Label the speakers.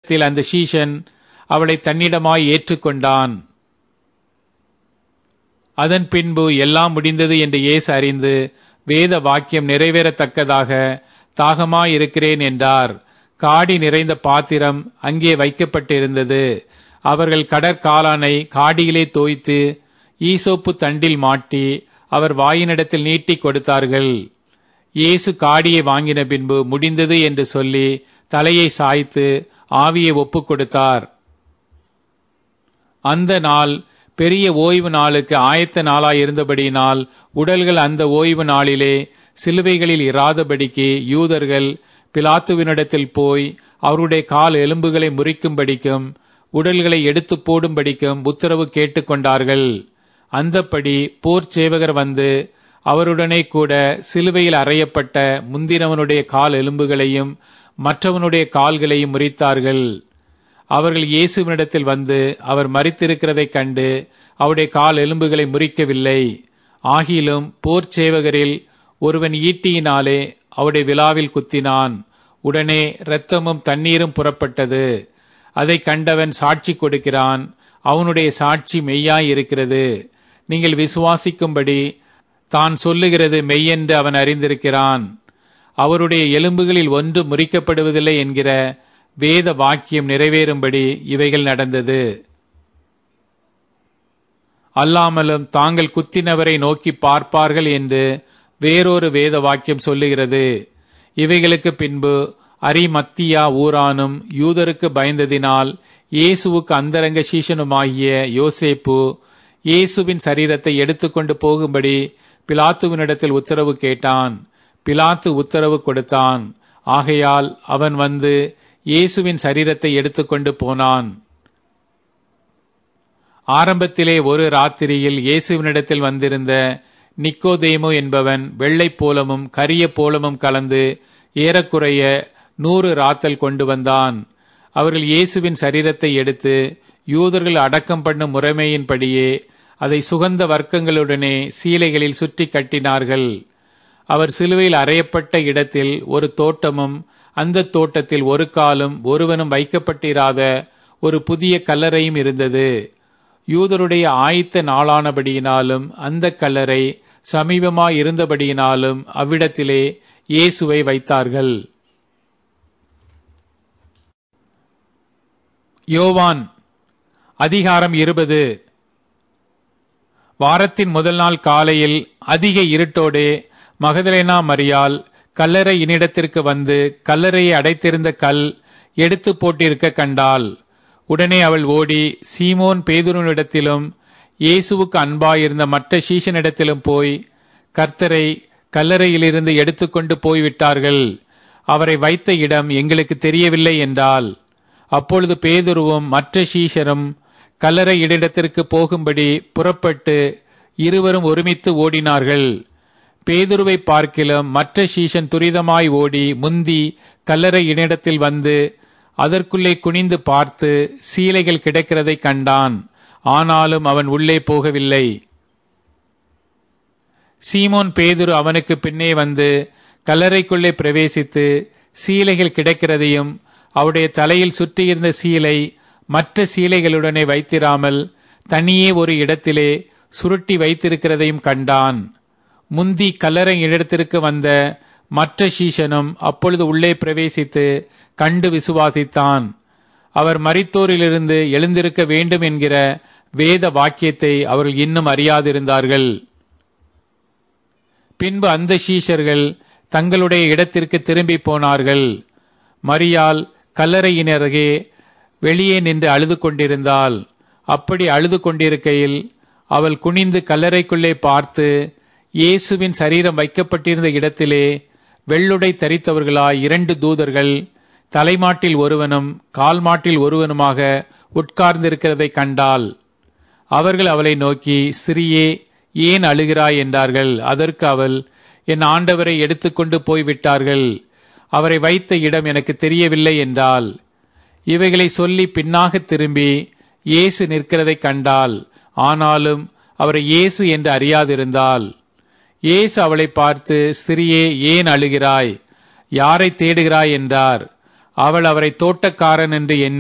Speaker 1: நேரத்தில் அந்த சீஷன் அவளை தன்னிடமாய் ஏற்றுக்கொண்டான். அதன் பின்பு எல்லாம் முடிந்தது என்று இயேசு அறிந்து வேத வாக்கியம் நிறைவேறத்தக்கதாக தாகமாயிருக்கிறேன் என்றார். காடி நிறைந்த பாத்திரம் அங்கே வைக்கப்பட்டிருந்தது. அவர்கள் கடற்காளானை காடியிலே தோய்த்து ஈசோப்பு தண்டில் மாட்டி அவர் வாயினிடத்தில் நீட்டி கொடுத்தார்கள். இயேசு காடியை வாங்கின பின்பு முடிந்தது என்று சொல்லி தலையை சாய்த்து ஆவியை ஒப்புக் கொடுத்தார். அந்த நாள் பெரிய ஓய்வு நாளுக்கு ஆயத்த நாளாயிருந்தபடியினால் உடல்கள் அந்த ஓய்வு நாளிலே சிலுவைகளில் இராதபடிக்கு யூதர்கள் பிலாத்துவினிடத்தில் போய் அவருடைய கால் எலும்புகளை முறிக்கும்படிக்கும் உடல்களை எடுத்து போடும்படிக்கும் உத்தரவு கேட்டுக்கொண்டார்கள். அந்தப்படி போர் சேவகர் வந்து அவருடனே கூட சிலுவையில் அறையப்பட்ட முந்தினவனுடைய கால் எலும்புகளையும் மற்றவனுடைய கால்களையும் முறித்தார்கள். அவர்கள் இயேசுவினிடத்தில் வந்து அவர் மரித்திருக்கிறதைக் கண்டு அவருடைய கால் எலும்புகளை முறிக்கவில்லை. ஆகிலும் போர் சேவகரில் ஒருவன் ஈட்டியினாலே அவருடைய விலாவில் குத்தினான். உடனே இரத்தமும் தண்ணீரும் புறப்பட்டது. அதை கண்டவன் சாட்சி கொடுக்கிறான். அவனுடைய சாட்சி மெய்யாயிருக்கிறது. நீங்கள் விசுவாசிக்கும்படி தான் சொல்லுகிறது மெய்யென்று அவன் அறிந்திருக்கிறான். அவருடைய எலும்புகளில் ஒன்று முறிக்கப்படுவதில்லை என்கிற வேத வாக்கியம் நிறைவேறும்படி இவைகள் நடந்தது. அல்லாமலும் தாங்கள் குத்தினவரை நோக்கி பார்ப்பார்கள் என்று வேறொரு வேத வாக்கியம் சொல்லுகிறது. இவைகளுக்கு பின்பு அரிமத்தியா ஊரானும் யூதருக்கு பயந்ததினால் இயேசுவுக்கு அந்தரங்க சீஷனுமாகிய யோசேப்பு இயேசுவின் சரீரத்தை எடுத்துக்கொண்டு போகும்படி பிலாத்துவினிடத்தில் உத்தரவு கேட்டான். பிலாத்து உத்தரவு கொடுத்தான். ஆகையால் அவன் வந்து இயேசுவின் சரீரத்தை எடுத்துக்கொண்டு போனான். ஆரம்பத்திலே ஒரு ராத்திரியில் இயேசுவினிடத்தில் வந்திருந்த நிக்கோதேமு என்பவன் வெள்ளை போலமும் கரிய போலமும் கலந்து ஏறக்குறைய 100 ராத்தல் கொண்டு வந்தான். அவர்கள் இயேசுவின் சரீரத்தை எடுத்து யூதர்கள் அடக்கம் பண்ணும் முறைமையின்படியே அதை சுகந்த வர்க்கங்களுடனே சீலைகளில் சுற்றி கட்டினார்கள். அவர் சிலுவையில் அறையப்பட்ட இடத்தில் ஒரு தோட்டமும் அந்த தோட்டத்தில் ஒரு காலும் ஒருவனும் வைக்கப்பட்டிராத ஒரு புதிய கல்லறையும் இருந்தது. யூதருடைய ஆயத்த நாளானபடியினாலும் அந்த கல்லறை சமீபமாய் இருந்தபடியினாலும் அவ்விடத்திலே இயேசுவை வைத்தார்கள். யோவான் அதிகாரம் 20. வாரத்தின் முதல் நாள் காலையில் அதிக இருட்டோடே மகதலேனா மரியாள் கல்லறை இனிடத்திற்கு வந்து கல்லறையை அடைத்திருந்த கல் எடுத்து போட்டிருக்க கண்டாள். உடனே அவள் ஓடி சீமோன் பேதுருவினிடத்திலும் இயேசுவுக்கு அன்பாயிருந்த மற்ற சீஷனிடத்திலும் போய் கர்த்தரை கல்லறையிலிருந்து எடுத்துக்கொண்டு போய்விட்டார்கள். அவரை வைத்த இடம் எங்களுக்கு தெரியவில்லை என்றால். அப்பொழுது பேதுருவும் மற்ற சீஷரும் கல்லறை இடத்திற்கு போகும்படி புறப்பட்டு இருவரும் ஒருமித்து ஓடினார்கள். பேதுருவை பார்க்கிலும் மற்ற சீஷன் துரிதமாய் ஓடி முந்தி கல்லறை இடத்தில் வந்து அதற்குள்ளே குனிந்து பார்த்து சீலைகள் கிடக்கிறதை கண்டான். ஆனாலும் அவன் உள்ளே போகவில்லை. சீமோன் பேதுரு அவனுக்கு பின்னே வந்து கல்லறைக்குள்ளே பிரவேசித்து சீலைகள் கிடக்கிறதையும் அவருடைய தலையில் சுற்றியிருந்த சீலை மற்ற சீலைகளுடனே வைத்திராமல் தனியே ஒரு இடத்திலே சுருட்டி வைத்திருக்கிறதையும் கண்டான். முந்தி கல்லறை இடத்திற்கு வந்த மற்ற சீஷனும் அப்பொழுது உள்ளே பிரவேசித்து கண்டு விசுவாசித்தான். அவர் மரித்தோரிலிருந்து எழுந்திருக்க வேண்டும் என்கிற வேத வாக்கியத்தை அவர்கள் இன்னும் அறியாதிருந்தார்கள். பின்பு அந்த சீஷர்கள் தங்களுடைய இடத்திற்கு திரும்பி போனார்கள். மரியாள் கல்லறையினருகே வெளியே நின்று அழுது கொண்டிருந்தாள். அப்படி அழுது கொண்டிருக்கையில் அவள் குனிந்து கல்லறைக்குள்ளே பார்த்து இயேசுவின் சரீரம் வைக்கப்பட்டிருந்த இடத்திலே வெள்ளுடை தரித்தவர்களாய் 2 தூதர்கள் தலைமாட்டில் ஒருவனும் கால் மாட்டில் ஒருவனுமாக உட்கார்ந்திருக்கிறதை கண்டாள். அவர்கள் அவளை நோக்கி, ஸ்திரியே, ஏன் அழுகிறாய் என்றார்கள். அதற்கு அவள், என் ஆண்டவரை எடுத்துக்கொண்டு போய்விட்டார்கள். அவரை வைத்த இடம் எனக்கு தெரியவில்லை என்றாள். இவைகளை சொல்லி பின்னாக திரும்பி இயேசு நிற்கிறதை கண்டாள். ஆனாலும் அவரை இயேசு என்று அறியாதிருந்தாள். இயேசு அவளை பார்த்து, ஸ்திரியே, ஏன் அழுகிறாய்? யாரை தேடுகிறாய் என்றார். அவள் அவரை தோட்டக்காரன் என்று எண்ணி